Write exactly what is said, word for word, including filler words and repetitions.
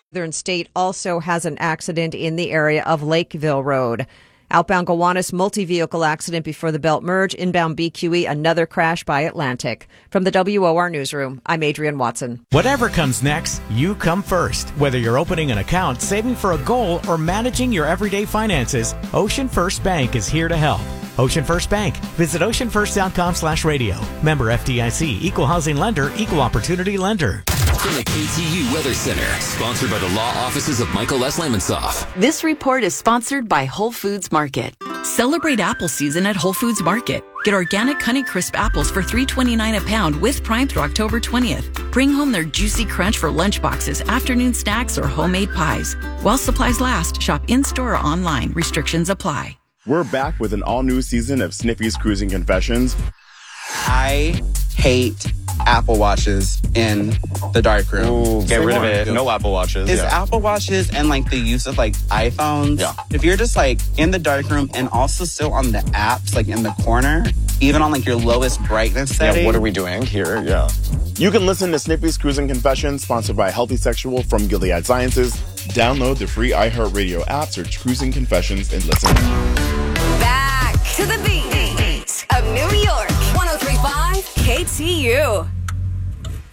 Northern State also has an accident in the area of Lakeville Road. Outbound Gowanus, multi-vehicle accident before the belt merge. Inbound B Q E, another crash by Atlantic. From the W O R Newsroom, I'm Adrienne Watson. Whatever comes next, you come first. Whether you're opening an account, saving for a goal, or managing your everyday finances, Ocean First Bank is here to help. Ocean First Bank. Visit ocean first dot com slash radio. Member F D I C. Equal housing lender. Equal opportunity lender. From the K T U Weather Center, sponsored by the law offices of Michael S. Lamonsoff. This report is sponsored by Whole Foods Market. Celebrate apple season at Whole Foods Market. Get organic Honeycrisp apples for three twenty-nine a pound with Prime through October twentieth. Bring home their juicy crunch for lunch boxes, afternoon snacks, or homemade pies. While supplies last, shop in-store or online. Restrictions apply. We're back with an all-new season of Sniffy's Cruising Confessions. I hate Apple Watches in the darkroom. Ooh, get rid of it. No Apple Watches. It's yeah. Apple Watches and like the use of like iPhones. Yeah. If you're just like in the darkroom and also still on the apps, like in the corner, even on like your lowest brightness setting. Yeah, what are we doing here? Yeah. You can listen to Sniffy's Cruising Confessions, sponsored by Healthy Sexual from Gilead Sciences. Download the free iHeartRadio app, search Cruising Confessions, and listen. Back to the beat of New York. one oh three point five K T U.